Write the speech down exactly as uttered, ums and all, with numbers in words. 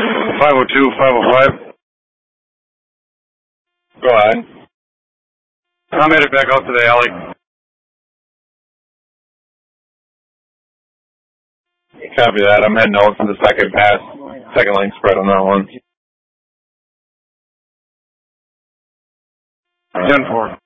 five oh two, five oh five. Go ahead. I'm headed back out to the alley. Copy that. I'm heading out to the second pass, second lane spread on that one. ten four.